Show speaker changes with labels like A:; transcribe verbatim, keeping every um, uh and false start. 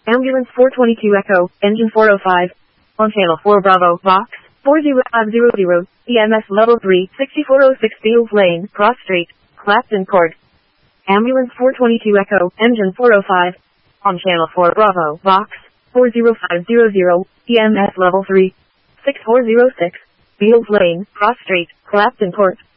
A: Ambulance four twenty-two Echo, engine four oh five. On channel four Bravo, box four zero five zero zero, E M S level three, sixty-four oh six Fields Lane, Cross Street, Clapton Court. Ambulance four twenty-two Echo, engine four oh five. On channel four Bravo, box four zero five zero zero, E M S level three, six four oh six, Fields Lane, Cross Street, Clapton Court.